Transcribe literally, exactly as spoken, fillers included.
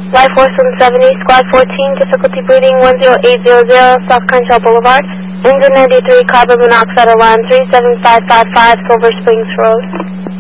Life Force one seventy, Squad fourteen, difficulty breathing one zero eight zero zero, South Crenshaw Boulevard. Engine ninety-three, carbon monoxide alarm three seven five five five, Silver Springs Road.